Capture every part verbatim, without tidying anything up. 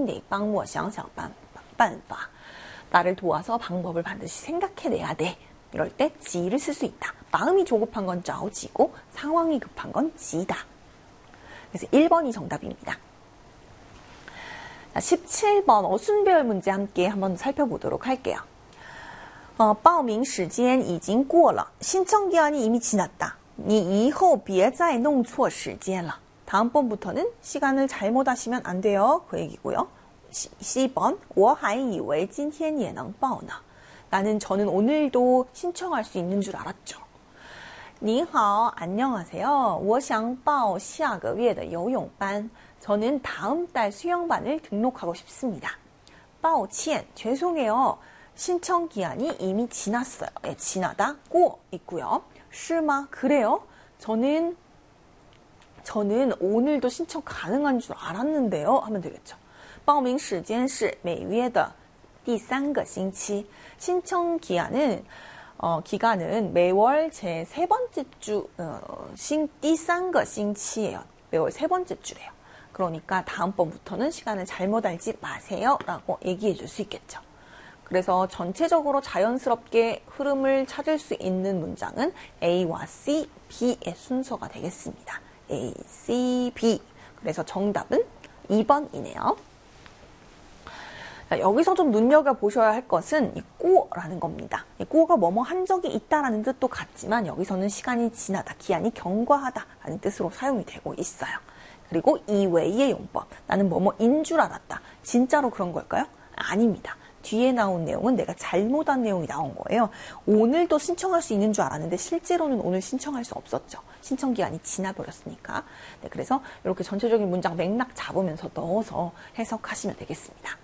定得帮我想想办办法. 나를 도와서 방법을 반드시 생각해내야 돼. 이럴 때 지를 쓸 수 있다. 마음이 조급한 건着急고 상황이 급한 건 지다. 그래서 일 번이 정답입니다. 자, 십칠 번 어순배열 문제 함께 한번 살펴보도록 할게요. 어, 报名时间已经过了. 신청기한이 이미 지났다. 你以后别再弄错时间了. 다음번부터는 시간을 잘못 하시면 안 돼요. 그 얘기고요. 십 번, 我还以为今天也能报呢. 나는 저는 오늘도 신청할 수 있는 줄 알았죠. 你好, 안녕하세요. 我想报下个月的游泳班. 저는 다음 달 수영반을 등록하고 싶습니다. 抱歉, 죄송해요. 신청 기한이 이미 지났어요. 예, 지나다, 过 있고요. 是吗? 그래요? 저는 저는 오늘도 신청 가능한 줄 알았는데요. 하면 되겠죠. 报名时间是每月的第三个星期. 신청 기한은 어, 기간은 매월 제 세 번째 주, 어, 신, 第三个星期예요. 매월 세 번째 주래요. 그러니까 다음번부터는 시간을 잘못 알지 마세요. 라고 얘기해 줄 수 있겠죠. 그래서 전체적으로 자연스럽게 흐름을 찾을 수 있는 문장은 A와 C, B의 순서가 되겠습니다. A, C, B. 그래서 정답은 이 번이네요. 자, 여기서 좀 눈여겨보셔야 할 것은 이 꼬라는 겁니다. 이 꼬가 뭐뭐 한 적이 있다라는 뜻도 같지만 여기서는 시간이 지나다, 기한이 경과하다라는 뜻으로 사용이 되고 있어요. 그리고 이 외의 용법. 나는 뭐뭐인 줄 알았다. 진짜로 그런 걸까요? 아닙니다. 뒤에 나온 내용은 내가 잘못한 내용이 나온 거예요. 오늘도 신청할 수 있는 줄 알았는데 실제로는 오늘 신청할 수 없었죠. 신청 기한이 지나버렸으니까. 네, 그래서 이렇게 전체적인 문장 맥락 잡으면서 넣어서 해석하시면 되겠습니다.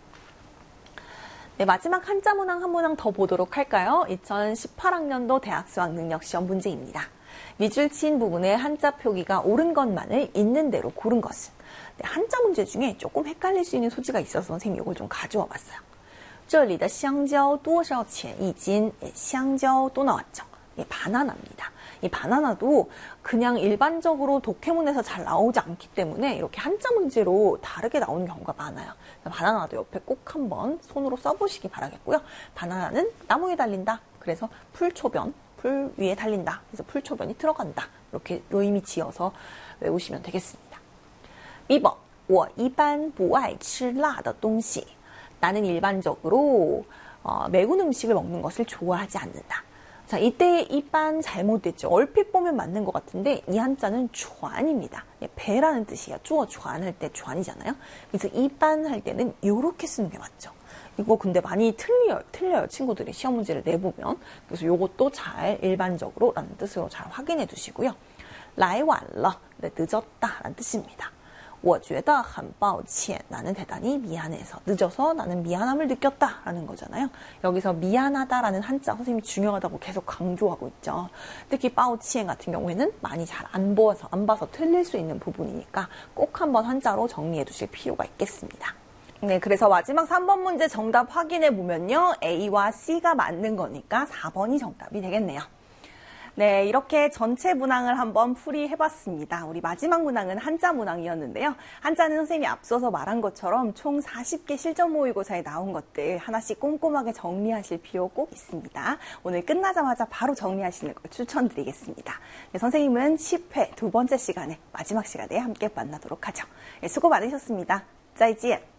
네, 마지막 한자 문항 한 문항 더 보도록 할까요? 이천십팔 학년도 대학 수학 능력 시험 문제입니다. 밑줄 친 부분에 한자 표기가 옳은 것만을 있는 대로 고른 것은. 네, 한자 문제 중에 조금 헷갈릴 수 있는 소지가 있어서 선생님이 이걸 좀 가져와 봤어요. 这里的香蕉多少钱一斤? 예, 香蕉또 나왔죠. 예, 바나나입니다. 이 바나나도 그냥 일반적으로 독해문에서 잘 나오지 않기 때문에 이렇게 한자 문제로 다르게 나오는 경우가 많아요. 바나나도 옆에 꼭 한번 손으로 써보시기 바라겠고요. 바나나는 나무에 달린다. 그래서 풀초변, 풀 위에 달린다. 그래서 풀초변이 들어간다. 이렇게 의미 지어서 외우시면 되겠습니다. 이 번, 我一般不爱吃辣的东西. 나는 일반적으로 어, 매운 음식을 먹는 것을 좋아하지 않는다. 자, 이때 이반 잘못됐죠. 얼핏 보면 맞는 것 같은데 이 한자는 좌안입니다. 배라는 뜻이에요. 쭈어 좌안 할 때 좌안이잖아요. 그래서 이반 할 때는 이렇게 쓰는 게 맞죠. 이거 근데 많이 틀려요. 틀려요. 친구들이 시험 문제를 내보면. 그래서 이것도 잘 일반적으로 라는 뜻으로 잘 확인해 두시고요. 来晚了, 네, 늦었다 라는 뜻입니다. 我觉得很抱歉. 나는 대단히 미안해서. 늦어서 나는 미안함을 느꼈다라는 거잖아요. 여기서 미안하다라는 한자 선생님이 중요하다고 계속 강조하고 있죠. 특히 抱歉 같은 경우에는 많이 잘 안 보아서 안 봐서 틀릴 수 있는 부분이니까 꼭 한번 한자로 정리해 두실 필요가 있겠습니다. 네, 그래서 마지막 삼 번 문제 정답 확인해 보면요. A와 C가 맞는 거니까 사 번이 정답이 되겠네요. 네, 이렇게 전체 문항을 한번 풀이해봤습니다. 우리 마지막 문항은 한자 문항이었는데요. 한자는 선생님이 앞서서 말한 것처럼 총 사십 개 실전 모의고사에 나온 것들 하나씩 꼼꼼하게 정리하실 필요 꼭 있습니다. 오늘 끝나자마자 바로 정리하시는 걸 추천드리겠습니다. 네, 선생님은 십 회 두 번째 시간에 마지막 시간에 함께 만나도록 하죠. 네, 수고 많으셨습니다. 再见.